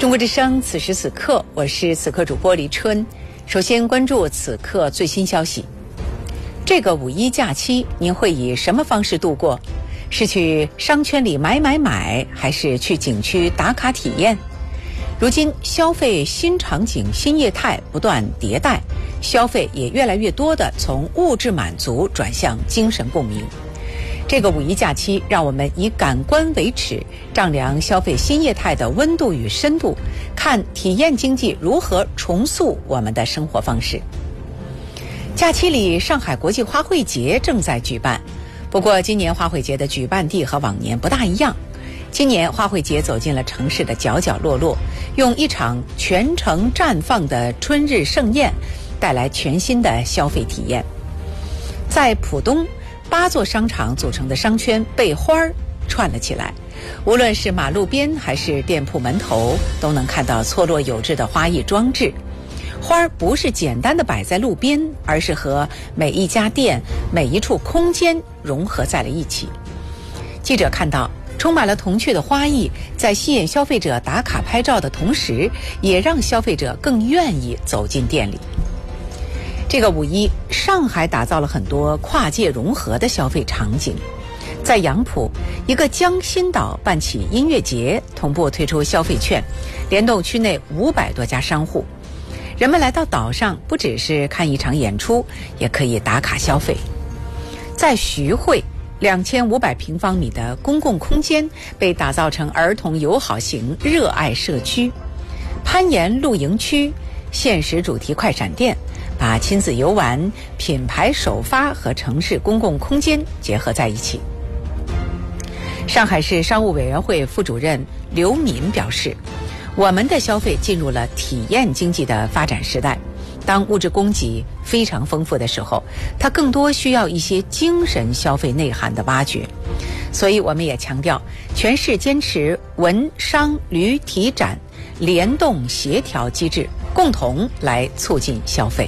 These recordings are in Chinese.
中国之声，此时此刻，我是此刻主播黎春。首先关注此刻最新消息。这个五一假期，您会以什么方式度过？是去商圈里买，还是去景区打卡体验？如今消费新场景、新业态不断迭代，消费也越来越多的从物质满足转向精神共鸣。这个五一假期，让我们以感官为尺，丈量消费新业态的温度与深度，看体验经济如何重塑我们的生活方式。假期里，上海国际花卉节正在举办。不过今年花卉节的举办地和往年不大一样，今年花卉节走进了城市的角角落落，用一场全城绽放的春日盛宴带来全新的消费体验。在浦东，8座商场组成的商圈被花儿串了起来，无论是马路边还是店铺门头，都能看到错落有致的花艺装置。花儿不是简单的摆在路边，而是和每一家店、每一处空间融合在了一起。记者看到，充满了童趣的花艺，在吸引消费者打卡拍照的同时，也让消费者更愿意走进店里。这个五一，上海打造了很多跨界融合的消费场景。在杨浦，一个江心岛办起音乐节，同步推出消费券，联动区内500多家商户。人们来到岛上，不只是看一场演出，也可以打卡消费。在徐汇，2500平方米的公共空间被打造成儿童友好型热爱社区。攀岩露营区、限时主题快闪店，把亲子游玩、品牌首发和城市公共空间结合在一起。上海市商务委员会副主任刘敏表示，我们的消费进入了体验经济的发展时代，当物质供给非常丰富的时候，它更多需要一些精神消费内涵的挖掘。所以我们也强调，全市坚持文商旅体展联动协调机制，共同来促进消费。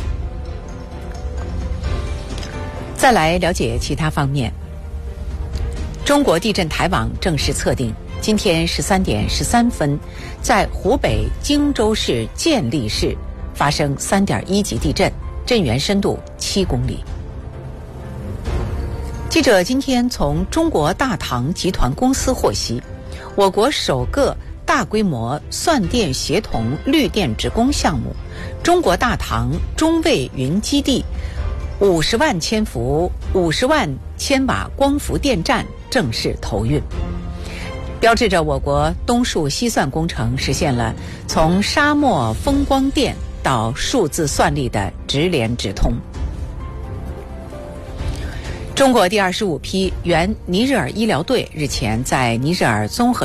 再来了解其他方面。中国地震台网正式测定，今天13点13分，在湖北荆州市建利市发生3.1级地震，震源深度7公里。记者今天从中国大唐集团公司获悉，我国首个大规模算电协同绿电职工项目中国大唐中卫云基地50万千伏、50万千瓦光伏电站正式投运，标志着我国东数西算工程实现了从沙漠风光电到数字算力的直联直通。中国第25批原尼日尔医疗队日前在尼日尔综合